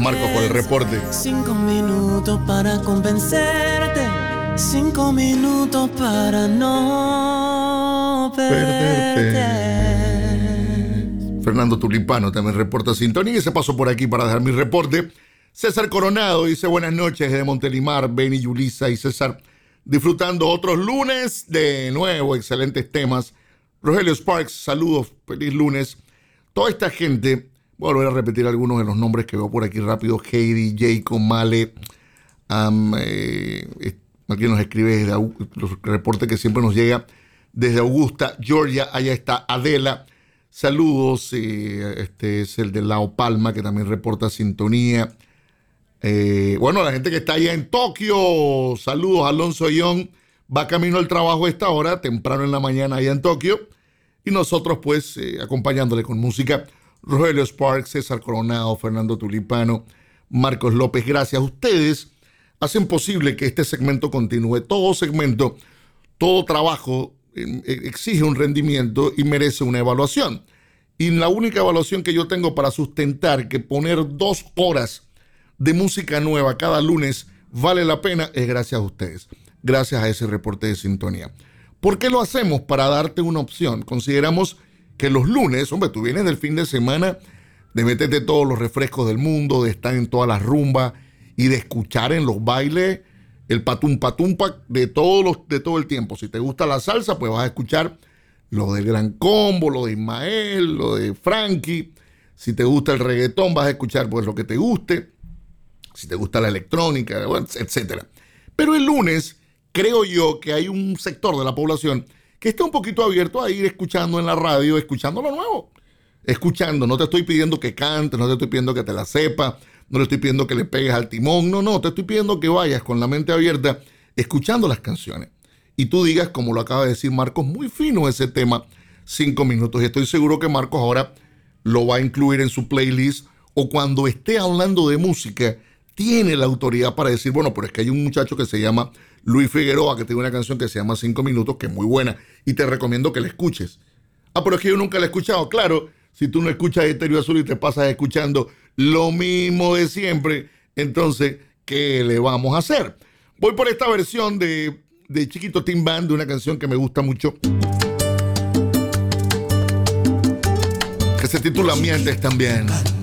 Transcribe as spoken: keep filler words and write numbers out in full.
Marcos, por el reporte. Cinco minutos para convencerte, cinco minutos para no perderte. Perderte. Fernando Tulipano también reporta sintonía y se pasó por aquí para dejar mi reporte. César Coronado dice buenas noches desde Montelimar, Benny, Yulisa y César, disfrutando otros lunes de nuevo, excelentes temas. Rogelio Sparks, saludos, feliz lunes. Toda esta gente, voy a volver a repetir algunos de los nombres que veo por aquí rápido. Heidi, Jacob, Male, um, eh, aquí nos escribe desde los reportes que siempre nos llega desde Augusta, Georgia. Allá está Adela, saludos. Eh, este es el de Lao Palma, que también reporta sintonía. Eh, bueno, la gente que está allá en Tokio, saludos. Alonso Young va camino al trabajo a esta hora, temprano en la mañana allá en Tokio, y nosotros pues eh, acompañándole con música. Rogelio Sparks, César Coronado, Fernando Tulipano, Marcos López, gracias. Ustedes hacen posible que este segmento continúe. Todo segmento, todo trabajo eh, exige un rendimiento y merece una evaluación. Y la única evaluación que yo tengo para sustentar que poner dos horas de música nueva cada lunes vale la pena es gracias a ustedes, gracias a ese reporte de sintonía. ¿Por qué lo hacemos? Para darte una opción. Consideramos que los lunes, hombre, tú vienes del fin de semana de meterte todos los refrescos del mundo, de estar en todas las rumbas y de escuchar en los bailes el patum patumpa de, todos los, de todo el tiempo. Si te gusta la salsa, pues vas a escuchar lo del Gran Combo, lo de Ismael, lo de Frankie. Si te gusta el reggaetón, vas a escuchar pues lo que te guste. Si te gusta la electrónica, bueno, etcétera. Pero el lunes, creo yo que hay un sector de la población que está un poquito abierto a ir escuchando en la radio, escuchando lo nuevo. Escuchando, no te estoy pidiendo que cantes, no te estoy pidiendo que te la sepas, no te estoy pidiendo que le pegues al timón, no, no, te estoy pidiendo que vayas con la mente abierta, escuchando las canciones. Y tú digas, como lo acaba de decir Marcos, muy fino ese tema, cinco minutos. Y estoy seguro que Marcos ahora lo va a incluir en su playlist, o cuando esté hablando de música, tiene la autoridad para decir, bueno, pero es que hay un muchacho que se llama Luis Figueroa, que tiene una canción que se llama Cinco Minutos, que es muy buena, y te recomiendo que la escuches. Ah, pero es que yo nunca la he escuchado. Claro, si tú no escuchas Estéreo Azul y te pasas escuchando lo mismo de siempre, entonces, ¿qué le vamos a hacer? Voy por esta versión de, de Chiquito Team Band, de una canción que me gusta mucho, que se titula Mientes También.